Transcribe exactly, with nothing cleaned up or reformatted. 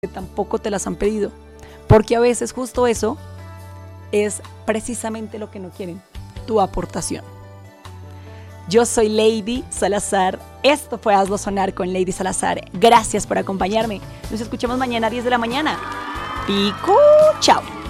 tampoco te las han pedido, porque a veces justo eso es precisamente lo que no quieren, tu aportación. Yo soy Lady Salazar, esto fue Hazlo Sonar con Lady Salazar, gracias por acompañarme, nos escuchamos mañana a diez de la mañana, pico, chao.